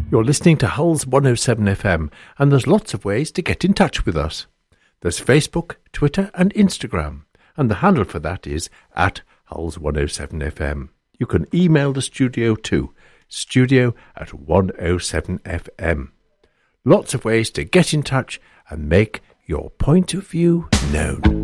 You're listening to Hull's 107 FM, and there's lots of ways to get in touch with us. There's Facebook, Twitter and Instagram, and the handle for that is at Hull's 107 FM. You can email the studio too, studio@107fm. Lots of ways to get in touch and make your point of view known.